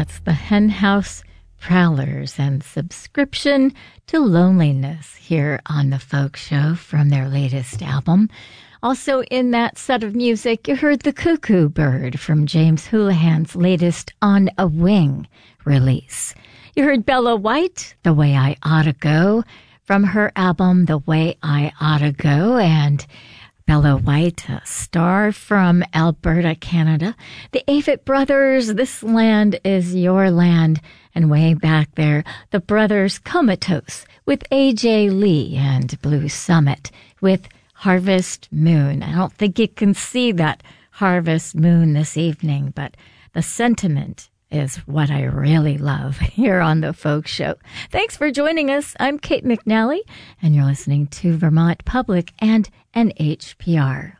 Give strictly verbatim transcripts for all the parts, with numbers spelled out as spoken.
That's the Hen House Prowlers and Subscription to Loneliness here on The Folk Show from their latest album. Also in that set of music, you heard The Cuckoo Bird from James Houlihan's latest On a Wing release. You heard Bella White, The Way I Oughta Go, from her album The Way I Oughta Go, and Bella White, a star from Alberta, Canada. The Avett Brothers, This Land Is Your Land. And way back there, the Brothers Comatose with A J Lee and Blue Summit with Harvest Moon. I don't think you can see that harvest moon this evening, but the sentiment is what I really love here on The Folk Show. Thanks for joining us. I'm Kate McNally, and you're listening to Vermont Public and N H P R.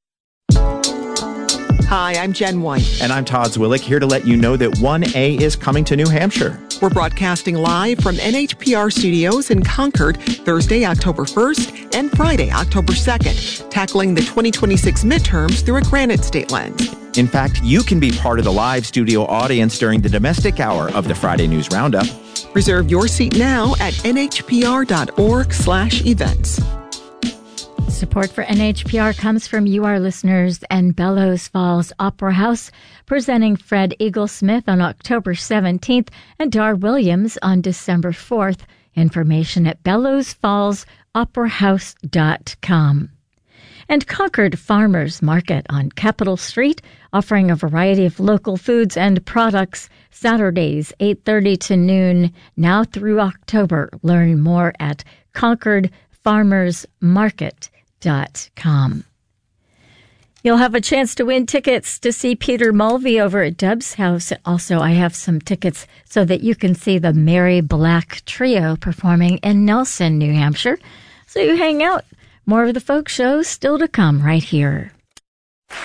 Hi, I'm Jen White. And I'm Todd Zwillick, here to let you know that one A is coming to New Hampshire. We're broadcasting live from N H P R studios in Concord, Thursday, October first, and Friday, October second, tackling the twenty twenty-six midterms through a Granite State lens. In fact, you can be part of the live studio audience during the domestic hour of the Friday News Roundup. Reserve your seat now at nhpr.org slash events. Support for N H P R comes from you, our listeners, and Bellows Falls Opera House, presenting Fred Eaglesmith on October seventeenth and Dar Williams on December fourth. Information at bellows falls opera house dot com. And Concord Farmers Market on Capitol Street, offering a variety of local foods and products, Saturdays, eight thirty to noon, now through October. Learn more at concord farmers market dot com. You'll have a chance to win tickets to see Peter Mulvey over at Dub's House. Also, I have some tickets so that you can see the Mary Black Trio performing in Nelson, New Hampshire. So you hang out. More of the folk show still to come right here.